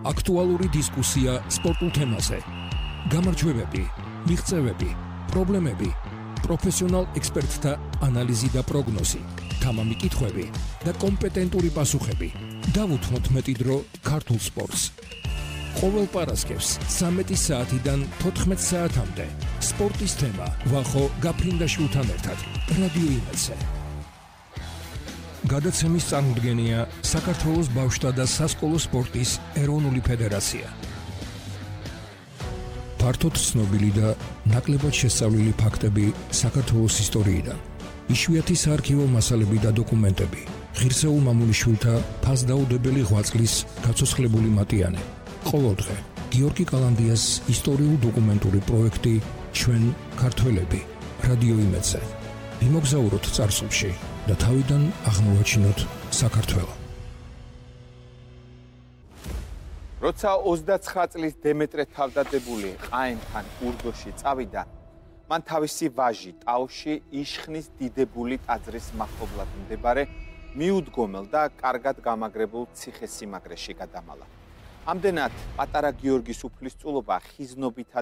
აქტუალური დისკუსია სპორტულ თემაზე. გამარჯვებები, მიღწევები, პრობლემები, პროფესიონალ ექსპერტთა ანალიზი და პროგნოზი, თამამი კითხვები და კომპეტენტური პასუხები. დავუთმოთ მეტი დრო ქართულ სპორტს. ყოველ პარასკევს 13 საათიდან 14 საათამდე სპორტის თემა ვახო გაფრინდაშვილთან ერთად რადიო იმედზე. გადაცემის წარმოდგენია საქართველოს ბავშვთა და სასკოლო სპორტის ეროვნული ფედერაცია. ფართოდ ცნობილი და ნაკლებად შესწავლილი ფაქტები საქართველოს ისტორიიდან. იშვიათი საარქივო მასალები და დოკუმენტები. ღირსეულ მამულიშვილთა ფასდაუდებელი ღვაწლის გაცოცხლებული მატიანე. ყოველდღე გიორგი კალანდიას ისტორიულ-დოკუმენტური პროექტი ჩვენ ქართველები რადიო იმედზე. ვიმოგზაუროთ წარსულში და თავიდან აღმოვაჩინოთ საქართველო. როცა 29 წლის დემეტრე თავდადებული ყაენთან ურდოში წავიდა, მან თავისი ვაჟი ტაოში იშხნის დიდებული ტაძრის მახლობლად მდებარე მიუდგომელ და კარგად გამაგრებულ ციხესიმაგრეში გადამალა. ამდენად პატარა გიორგის უფლისწულობა ხიზნობითა